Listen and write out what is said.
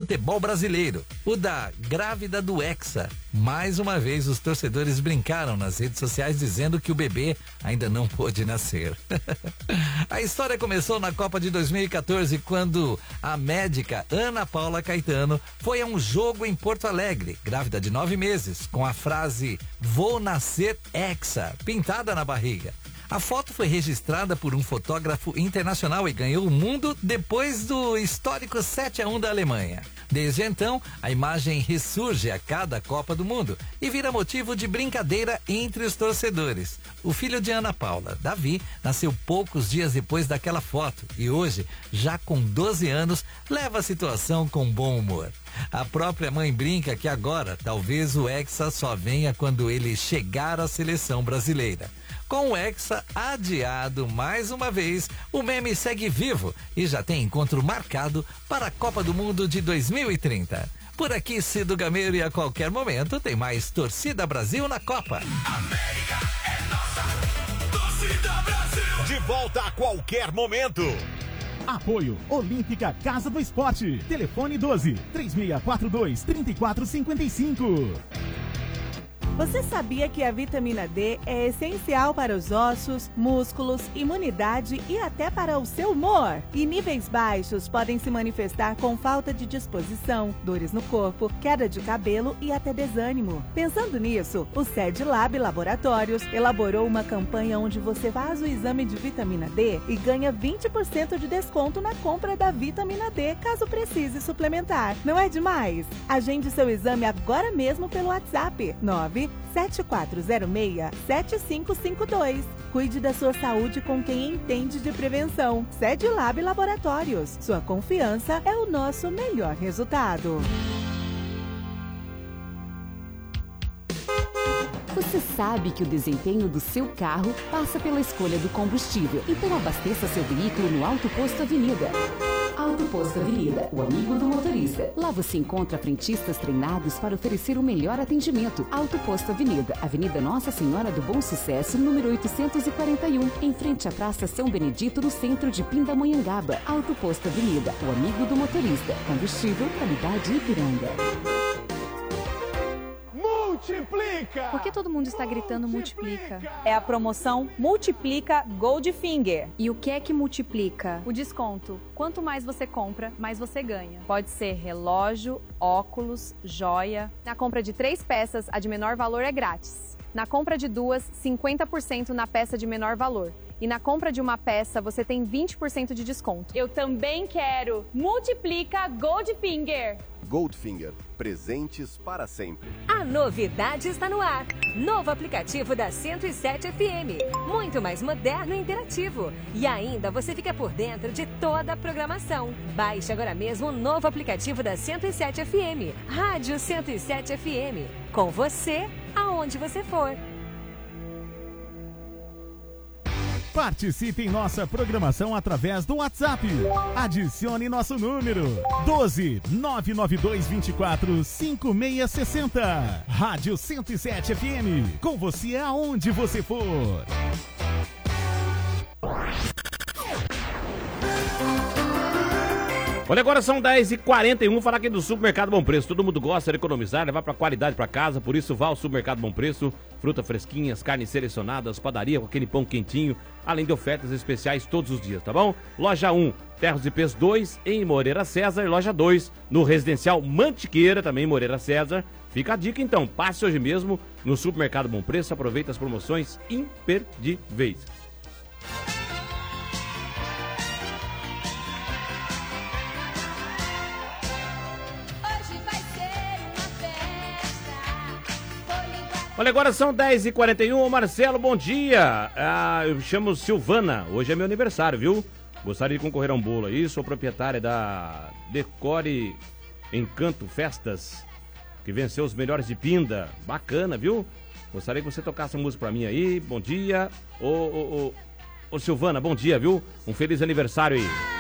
futebol brasileiro, o da grávida do Hexa. Mais uma vez, os torcedores brincaram nas redes sociais dizendo que o bebê ainda não pôde nascer. A história começou na Copa de 2014, quando a médica Ana Paula Caetano foi a um jogo em Porto Alegre, grávida de 9 meses, com a frase "Vou nascer Hexa" pintada na barriga. A foto foi registrada por um fotógrafo internacional e ganhou o mundo depois do histórico 7-1 da Alemanha. Desde então, a imagem ressurge a cada Copa do Mundo e vira motivo de brincadeira entre os torcedores. O filho de Ana Paula, Davi, nasceu poucos dias depois daquela foto e hoje, já com 12 anos, leva a situação com bom humor. A própria mãe brinca que agora talvez o Hexa só venha quando ele chegar à seleção brasileira. Com o Hexa adiado mais uma vez, o meme segue vivo e já tem encontro marcado para a Copa do Mundo de 2030. Por aqui, Cido Gameiro, e a qualquer momento tem mais Torcida Brasil na Copa. América é nossa, Torcida Brasil. De volta a qualquer momento. Apoio Olímpica Casa do Esporte. Telefone 12-3642-3455. Você sabia que a vitamina D é essencial para os ossos, músculos, imunidade e até para o seu humor? E níveis baixos podem se manifestar com falta de disposição, dores no corpo, queda de cabelo e até desânimo. Pensando nisso, o SEDLab Laboratórios elaborou uma campanha onde você faz o exame de vitamina D e ganha 20% de desconto na compra da vitamina D, caso precise suplementar. Não é demais? Agende seu exame agora mesmo pelo WhatsApp 97406-7552. Cuide da sua saúde com quem entende de prevenção. SEDLab Laboratórios. Sua confiança é o nosso melhor resultado. Você sabe que o desempenho do seu carro passa pela escolha do combustível. Então abasteça seu veículo no Auto Posto Avenida. Auto Posto Avenida, o amigo do motorista. Lá você encontra frentistas treinados para oferecer o melhor atendimento. Auto Posto Avenida, Avenida Nossa Senhora do Bom Sucesso, número 841, em frente à Praça São Benedito, no centro de Pindamonhangaba. Auto Posto Avenida, o amigo do motorista. Combustível, qualidade Ipiranga. Multiplica! Por que todo mundo está gritando multiplica? É a promoção Multiplica Goldfinger. E o que é que multiplica? O desconto. Quanto mais você compra, mais você ganha. Pode ser relógio, óculos, joia. Na compra de 3 peças, a de menor valor é grátis. Na compra de 2, 50% na peça de menor valor. E na compra de uma peça, você tem 20% de desconto. Eu também quero. Multiplica Goldfinger. Goldfinger, presentes para sempre. A novidade está no ar. Novo aplicativo da 107 FM. Muito mais moderno e interativo. E ainda você fica por dentro de toda a programação. Baixe agora mesmo o novo aplicativo da 107 FM. Rádio 107 FM. Com você, aonde você for. Participe em nossa programação através do WhatsApp. Adicione nosso número 12-99224-5660. Rádio 107 FM. Com você aonde você for. Olha, agora são 10h41, falar aqui do Supermercado Bom Preço. Todo mundo gosta de economizar, levar pra qualidade pra casa, por isso vá ao Supermercado Bom Preço. Fruta fresquinhas, carnes selecionadas, padaria com aquele pão quentinho, além de ofertas especiais todos os dias, tá bom? Loja 1, Terros e Pés 2, em Moreira César. Loja 2, no Residencial Mantiqueira, também em Moreira César. Fica a dica então, passe hoje mesmo no Supermercado Bom Preço, aproveita as promoções imperdíveis. Olha, agora são 10h41. Marcelo, bom dia. Eu chamo Silvana. Hoje é meu aniversário, viu? Gostaria de concorrer a um bolo aí. Sou proprietária da Decore Encanto Festas, que venceu os melhores de Pinda. Bacana, viu? Gostaria que você tocasse uma música pra mim aí. Bom dia. Ô Silvana, bom dia, viu? Um feliz aniversário aí.